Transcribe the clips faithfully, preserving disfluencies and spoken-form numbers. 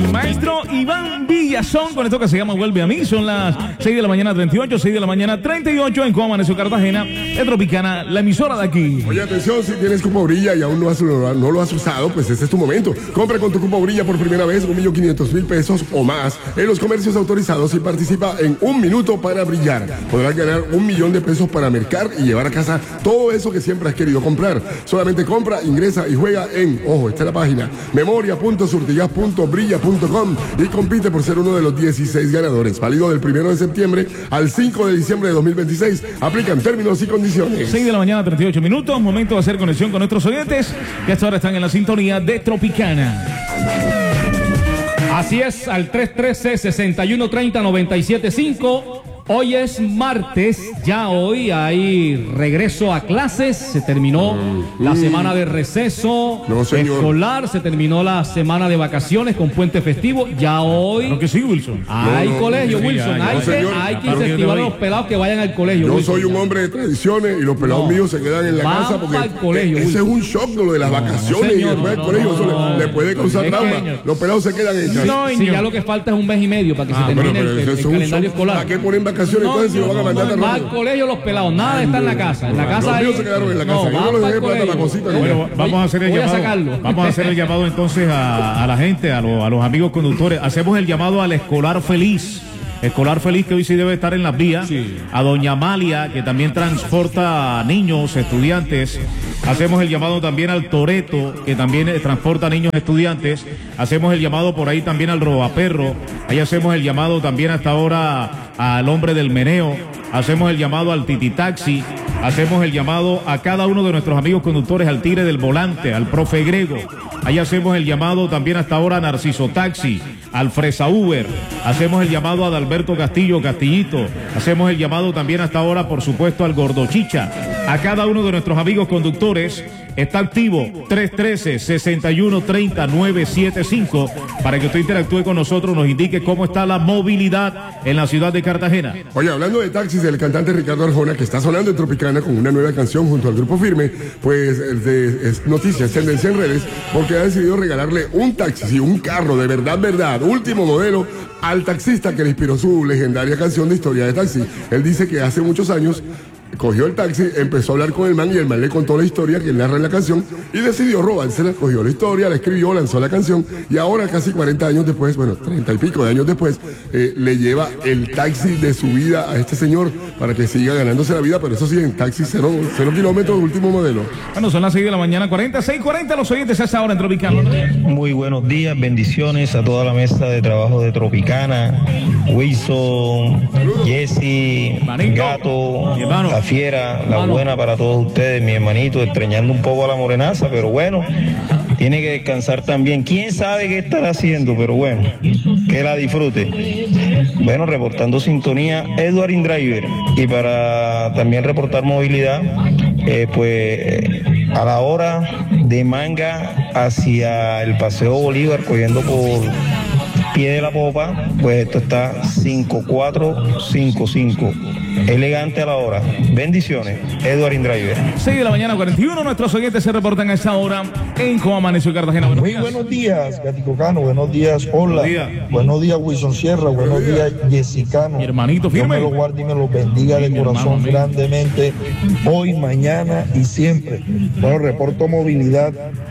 el maestro Iván Villazón con esto que se llama Vuelve a mí. Son las seis de la mañana treinta y ocho, seis de la mañana treinta y ocho en Cómo Amaneció Cartagena, de Tropicana, la emisora de aquí. Oye, atención, si tienes Cupo Brilla y aún no, has, no lo has usado, pues este es tu momento. Compra con tu Cupo Brilla por primera vez un millón quinientos mil pesos o más en los comercios autorizados y participa en un minuto para brillar. Podrás ganar un millón de pesos para mercar y llevar a casa todo eso que siempre has querido comprar. Solamente compra, ingresa y juega en, ojo, esta es la página, memoria punto surtigas punto brilla punto com y compite por ser uno de los dieciséis ganadores. Válido del primero de septiembre al cinco de diciembre de dos mil veintiséis. Aplican términos y condiciones. seis de la mañana, treinta y ocho minutos. Momento de hacer conexión con nuestros oyentes que hasta ahora están en la sintonía de Tropicana. Así es, al tres uno tres, seis uno tres cero, nueve siete cinco. Hoy es martes, ya hoy hay regreso a clases, se terminó mm, la mm. semana de receso no, escolar, se terminó la semana de vacaciones con puente festivo, ya hoy... Claro que sí, Wilson. Hay no, no, colegio, sí, Wilson, ya, hay, no, que, señor, hay que claro incentivar que a los pelados que vayan al colegio. Yo Wilson, soy un ya. hombre de tradiciones y los pelados no. míos se quedan en la Van casa porque colegio, ese Wilson. es un shock lo de las no, vacaciones señor, y después no, del colegio, no, eso no, le, le puede causar trauma. Los pelados se quedan en casa. No, si ya lo que falta es un mes y medio para que ah, se termine pero, pero el, el, el calendario escolar. ¿Para qué ponen vacaciones no, entonces si lo van a mandar tan Va rápido? al colegio los pelados, nada está en la casa. En la casa los ahí. míos se quedaron en la casa. No, yo no los dejé plata para cositas. Bueno, vamos a hacer el voy llamado. A sacarlo. Vamos a hacer el llamado entonces a, a la gente, a, lo, a los amigos conductores. Hacemos el llamado al escolar feliz. Escolar feliz que hoy sí debe estar en las vías. Sí. A doña Amalia, que también transporta niños, estudiantes. Hacemos el llamado también al Toreto, que también eh, transporta niños estudiantes. Hacemos el llamado por ahí también al Robaperro. Ahí hacemos el llamado también hasta ahora al hombre del meneo. Hacemos el llamado al Tititaxi. Hacemos el llamado a cada uno de nuestros amigos conductores, al Tigre del Volante, al Profe Grego. Ahí hacemos el llamado también hasta ahora a Narciso Taxi, al Fresa Uber. Hacemos el llamado a Adalberto Castillo, Castillito. Hacemos el llamado también hasta ahora, por supuesto, al Gordo Chicha. A cada uno de nuestros amigos conductores. Está activo tres uno tres, seis uno tres cero, nueve siete cinco para que usted interactúe con nosotros, nos indique cómo está la movilidad en la ciudad de Cartagena. Oye, hablando de taxis, el cantante Ricardo Arjona, que está sonando en Tropicana con una nueva canción junto al Grupo Firme, pues de, es noticia, es tendencia en redes, porque ha decidido regalarle un taxi, sí, un carro de verdad, verdad, último modelo, al taxista que le inspiró su legendaria canción de Historia de Taxi. Él dice que hace muchos años cogió el taxi, empezó a hablar con el man y el man le contó la historia que él narra en la canción y decidió robársela, cogió la historia, la escribió, lanzó la canción y ahora casi cuarenta años después, bueno, treinta y pico de años después, eh, le lleva el taxi de su vida a este señor para que siga ganándose la vida, pero eso sí, en taxi cero, cero kilómetros, último modelo. Bueno, son las seis de la mañana, cuarenta, seis cuarenta, los oyentes a esa hora en Tropicana. Muy buenos días, bendiciones a toda la mesa de trabajo de Tropicana, Wilson, Jesse, Gato, la Fiera, la Mano. Buena para todos ustedes, mi hermanito, extrañando un poco a la morenaza, pero bueno, tiene que descansar también. ¿Quién sabe qué estará haciendo? Pero bueno, que la disfrute. Bueno, reportando sintonía, Edward Indriver. Y para también reportar movilidad, eh, pues a la hora de Manga hacia el Paseo Bolívar, cogiendo por Pie de la Popa, pues esto está cinco cuatro cinco cinco. Elegante a la hora. Bendiciones, Edward Indriver. seis de la mañana, cuarenta y uno. Nuestros oyentes se reportan a esa hora en Cómo Amaneció Cartagena. Buenos Muy días. buenos días, Gatico Cano. Buenos días, hola. Buenos días, buenos días Wilson Sierra. Buenos, buenos días, Jessicano. Mi hermanito firme. Dios me lo guarde y me lo bendiga de corazón hermano, grandemente. Hoy, mañana y siempre. Bueno, reporto movilidad.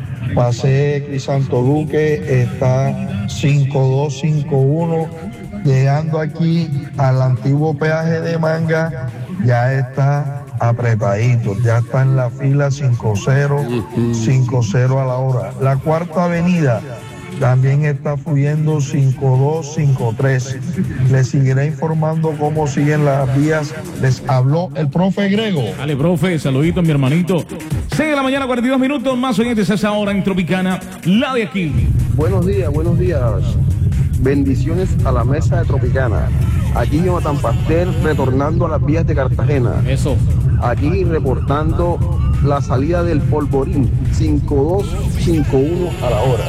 Pasé Crisanto Duque, está cinco dos cinco uno. Llegando aquí al antiguo peaje de Manga, ya está apretadito, ya está en la fila cinco cero, cinco cero a la hora. La cuarta avenida también está fluyendo cinco dos cinco tres. Les seguiré informando cómo siguen las vías. Les habló el profe Grego. Dale, profe, saludito mi hermanito. seis de la mañana, cuarenta y dos minutos, más oyentes a esa hora en Tropicana, la de aquí. Buenos días, buenos días. Bendiciones a la mesa de Tropicana. Aquí Jonathan Pastel retornando a las vías de Cartagena. Eso. Aquí reportando la salida del Polvorín, cinco dos cinco uno a la hora.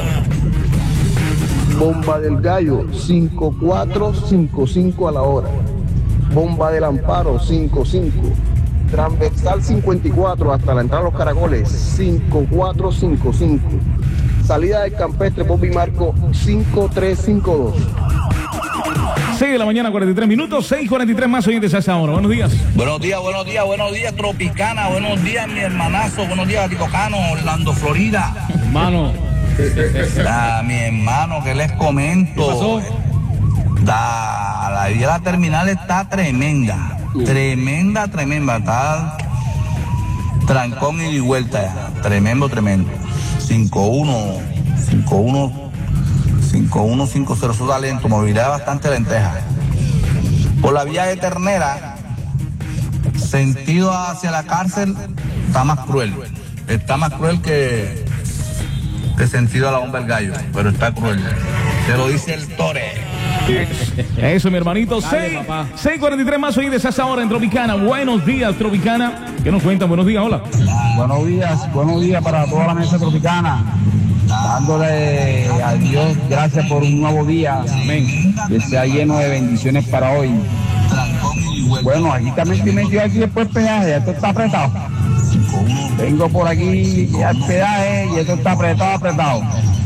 Bomba del Gallo, cinco cuatro cinco cinco a la hora. Bomba del Amparo, cinco cinco. Transversal cincuenta y cuatro hasta la entrada a los Caracoles, cinco cuatro cinco cinco. salida del campestre Bobby Marco cinco tres cinco dos. seis de la mañana, cuarenta y tres minutos, seis cuarenta y tres más oyentes a esa hora. Buenos días. Buenos días, buenos días, buenos días, Tropicana. Buenos días, mi hermanazo. Buenos días, Ticocano, Orlando, Florida. Hermano. Da, mi hermano, que les comento. ¿Qué pasó? Da, la vía de la terminal está tremenda. Tremenda, tremenda. Está trancón y vuelta ya. Tremendo, tremendo. cinco uno, cinco uno, cinco uno cinco cero, su talento, movilidad bastante lenteja. Por la vía de Ternera, sentido hacia la cárcel, está más cruel. Está más cruel que, que sentido a la bomba del gallo, pero está cruel. Se lo dice el Tore. Eso, mi hermanito. seis cuarenta y tres más oyentes a esa hora en Tropicana. Buenos días, Tropicana. ¿Qué nos cuentan? Buenos días, hola. Buenos días, buenos días para toda la mesa tropicana. Dándole a Dios gracias por un nuevo día. Amén. Que sea lleno de bendiciones para hoy. Bueno, aquí también estoy metido aquí después peaje, esto está apretado. Vengo por aquí al peaje y esto está apretado, apretado.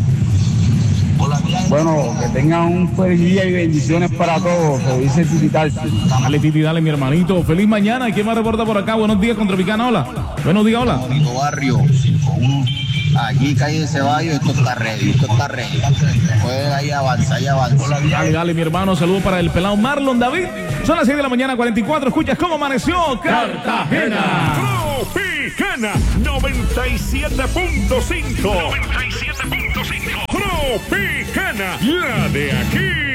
Bueno, que tengan un feliz día y bendiciones para todos. Se dice Titi Dale. Dale, Titi, dale, mi hermanito. Feliz mañana. ¿Quién más reporta por acá? Buenos días con Tropicana, hola. Buenos días, hola. Bonito barrio. Aquí calle de Ceballos, esto está ready, esto está ready. Puede ahí avanza, ahí avanza. Dale, dale, mi hermano. Saludos para el pelado Marlon David. Son las seis de la mañana, cuarenta y cuatro. Escuchas cómo amaneció Cartagena. Tropicana noventa y siete punto cinco. noventa y siete punto cinco. Tropicana, la de aquí.